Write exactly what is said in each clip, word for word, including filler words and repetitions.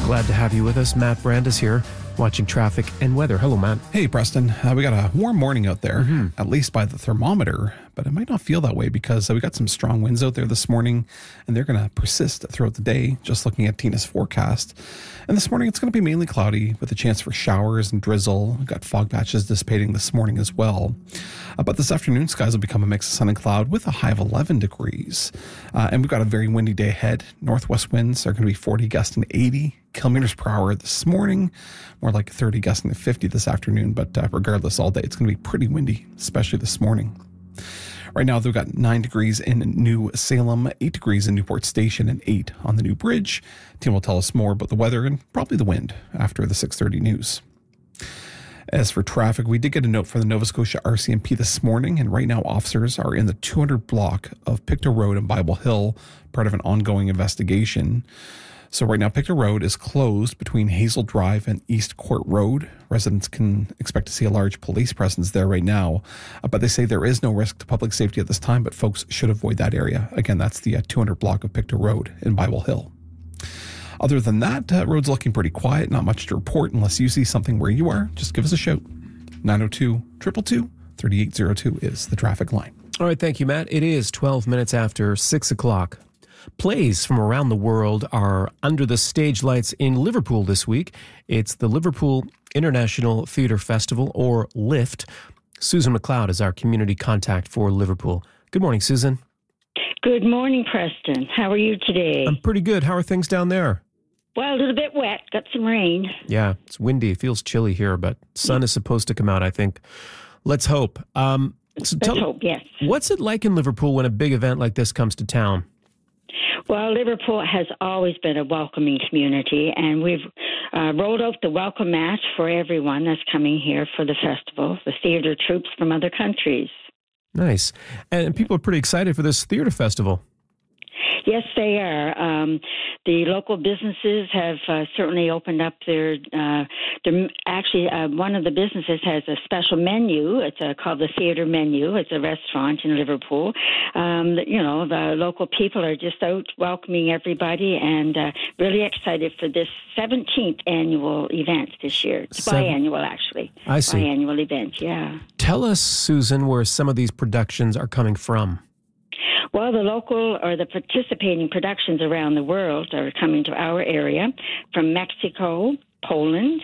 Glad to have you with us. Matt Brandes here, watching traffic and weather. Hello, Matt. Hey, Preston. Uh, we got a warm morning out there, Mm-hmm. at least by the thermometer, but it might not feel that way because uh, we got some strong winds out there this morning, and they're going to persist throughout the day, just looking at Tina's forecast. And this morning, it's going to be mainly cloudy with a chance for showers and drizzle. We've got fog patches dissipating this morning as well. Uh, but this afternoon, skies will become a mix of sun and cloud with a high of eleven degrees. Uh, and we've got a very windy day ahead. Northwest winds are going to be forty, gusting eighty kilometers per hour this morning, more like thirty, gusting to fifty this afternoon. But uh, regardless, all day, it's going to be pretty windy, especially this morning. Right now, they've got nine degrees in New Salem, eight degrees in Newport Station, and eight on the New Bridge. Tim will tell us more about the weather and probably the wind after the six thirty news. As for traffic, we did get a note from the Nova Scotia R C M P this morning, and right now officers are in the two hundred block of Pictou Road and Bible Hill, part of an ongoing investigation. So right now, Pictou Road is closed between Hazel Drive and East Court Road. Residents can expect to see a large police presence there right now, uh, but they say there is no risk to public safety at this time, but folks should avoid that area. Again, that's the uh, two hundred block of Pictou Road in Bible Hill. Other than that, uh, road's looking pretty quiet, not much to report. Unless you see something where you are, just give us a shout. nine oh two, two two two, three eight zero two is the traffic line. All right, thank you, Matt. It is twelve minutes after six o'clock. Plays from around the world are under the stage lights in Liverpool this week. It's the Liverpool International Theatre Festival, or LIFT. Susan McLeod is our community contact for Liverpool. Good morning, Susan. Good morning, Preston. How are you today? I'm pretty good. How are things down there? Well, a little bit wet. Got some rain. Yeah, it's windy. It feels chilly here, but sun is supposed to come out, I think. Let's hope. Um, so Let's tell, hope, yes. What's it like in Liverpool when a big event like this comes to town? Well, Liverpool has always been a welcoming community, and we've uh, rolled out the welcome mat for everyone that's coming here for the festival, the theater troops from other countries. Nice. And people are pretty excited for this theater festival. Yes, they are. Um, the local businesses have uh, certainly opened up their. Uh, their actually, uh, one of the businesses has a special menu. It's uh, called the Theatre Menu. It's a restaurant in Liverpool. Um, you know, the local people are just out welcoming everybody and uh, really excited for this seventeenth annual event this year. It's Seven- biannual, actually. I see. Biannual event, yeah. Tell us, Susan, where some of these productions are coming from. Well, the local or the participating productions around the world are coming to our area from Mexico, Poland,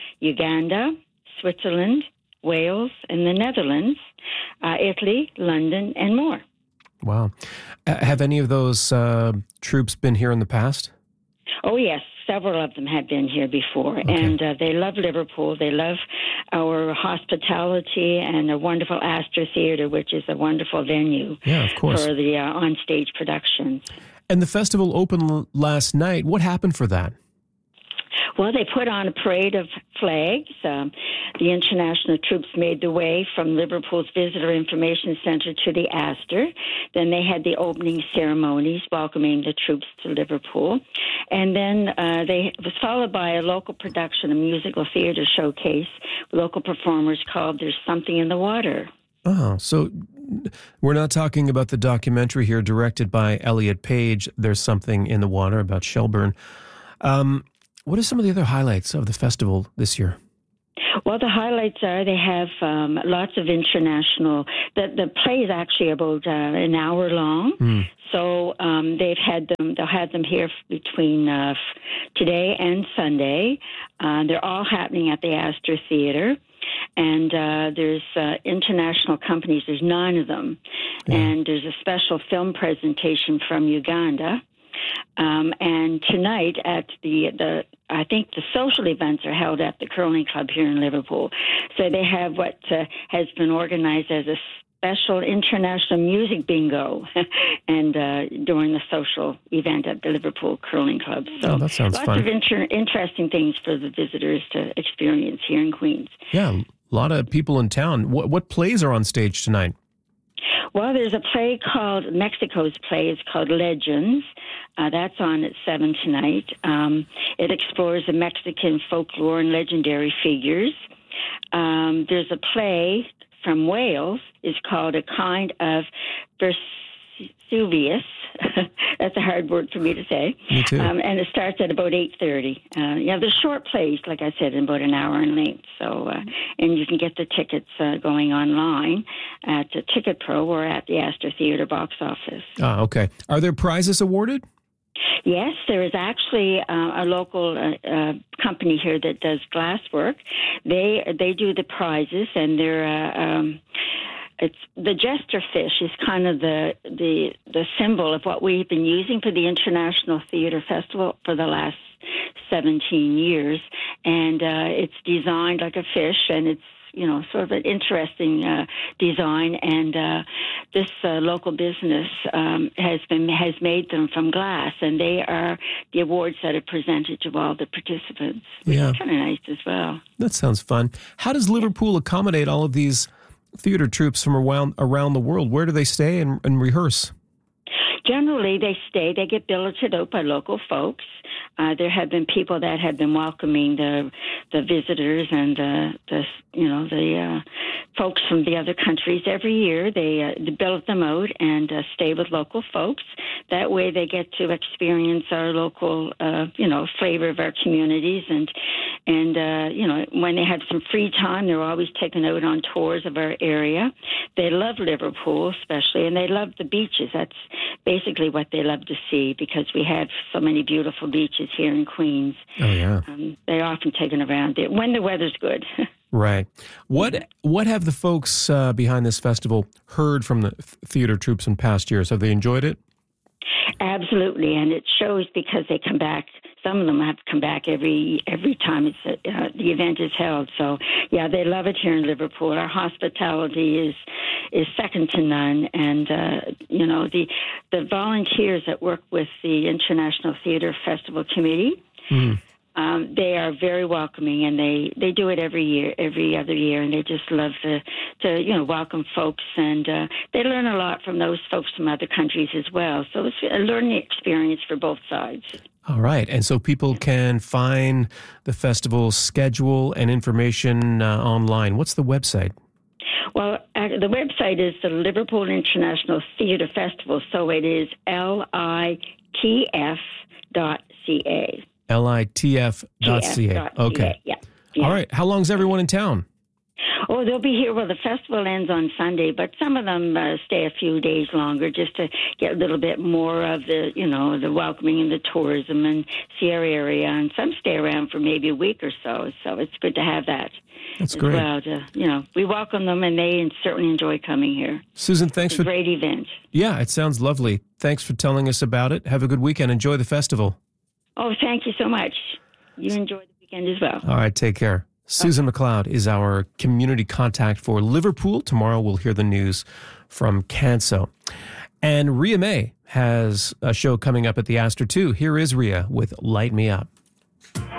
Uganda, Switzerland, Wales, and the Netherlands, uh, Italy, London, and more. Wow. Uh, have any of those uh, troops been here in the past? Oh, yes. Several of them have been here before, Okay. and uh, they love Liverpool. They love our hospitality and a wonderful Astor Theatre, which is a wonderful venue Yeah, of course. for the uh, on-stage productions. And the festival opened l- last night. What happened for that? Well, they put on a parade of flags. Um, the international troops made the way from Liverpool's Visitor Information Center to the Astor. Then they had the opening ceremonies welcoming the troops to Liverpool. And then uh, they it was followed by a local production, a musical theater showcase, local performers called There's Something in the Water. Oh, so we're not talking about the documentary here directed by Elliot Page, There's Something in the Water, about Shelburne. Um, what are some of the other highlights of the festival this year? Well, the highlights are they have um, lots of international. The the play is actually about uh, an hour long, Mm. so um, they've had them. They'll have them here between uh, today and Sunday. Uh, they're all happening at the Astor Theatre. And uh, there's uh, international companies. There's nine of them. Yeah. And there's a special film presentation from Uganda. Um, and tonight at the, the, I think the social events are held at the Curling Club here in Liverpool. So they have what uh, has been organized as a special international music bingo and uh, during the social event at the Liverpool Curling Club. So Oh, that sounds lots fun. of inter- interesting things for the visitors to experience here in Queens. Yeah, a lot of people in town. What, what plays are on stage tonight? Well, there's a play called, Mexico's play is called Legends. Uh, that's on at seven tonight. Um, it explores the Mexican folklore and legendary figures. Um, there's a play from Wales. It's called A Kind of Vesuvius. That's a hard word for me to say. Me too. Um, and it starts at about eight thirty. Uh, yeah, the short plays, like I said, in about an hour in length. So, uh, and you can get the tickets uh, going online at uh, Ticket Pro or at the Astor Theatre box office. Ah, okay. Are there prizes awarded? Yes, there is actually uh, a local uh, uh, company here that does glasswork. They they do the prizes, and they're uh, um, it's the jester fish is kind of the the the symbol of what we've been using for the International Theatre Festival for the last seventeen years, and uh, it's designed like a fish, and it's you know, sort of an interesting uh, design, and uh, this uh, local business um, has been has made them from glass, and they are the awards that are presented to all the participants. Which Yeah, is kind of nice as well. That sounds fun. How does Liverpool accommodate all of these theater troupes from around around the world? Where do they stay and, and rehearse? Generally, they stay. They get billeted out by local folks. Uh, there have been people that have been welcoming the the visitors and the, the you know the uh, folks from the other countries every year. They, uh, they billet them out and uh, stay with local folks. That way, they get to experience our local uh, you know flavor of our communities, and and uh, you know when they have some free time, they're always taken out on tours of our area. They love Liverpool, especially, and they love the beaches. That's basically what they love to see, because we have so many beautiful beaches here in Queens. Oh, yeah. Um, they're often taken around there when the weather's good. Right. What what have the folks uh, behind this festival heard from the theater troupes in past years? Have they enjoyed it? Absolutely, and it shows because they come back. Some of them have come back every every time it's uh, the event is held. So, yeah, they love it here in Liverpool. Our hospitality is is second to none, and uh, you know the the volunteers that work with the International Theatre Festival Committee. Mm. Um, they are very welcoming, and they, they do it every year, every other year, and they just love to, to you know, welcome folks, and uh, they learn a lot from those folks from other countries as well. So it's a learning experience for both sides. All right, and so people can find the festival schedule and information uh, online. What's the website? Well, uh, the website is the Liverpool International Theatre Festival, so it is L I T F dot C A. L I T F dot C A. Okay. Yeah. yeah. All right. How long is everyone in town? Oh, they'll be here. Well, the festival ends on Sunday, but some of them uh, stay a few days longer just to get a little bit more of the, you know, the welcoming and the tourism and see our area. And some stay around for maybe a week or so. So it's good to have that. That's as great. Well, to, you know, we welcome them, and they certainly enjoy coming here. Susan, thanks it's for a great event. Yeah, it sounds lovely. Thanks for telling us about it. Have a good weekend. Enjoy the festival. Oh, thank you so much. You enjoy the weekend as well. All right, take care. Susan okay. McLeod is our community contact for Liverpool. Tomorrow we'll hear the news from Canso. And Ria May has a show coming up at the Astor too. Here is Ria with Light Me Up.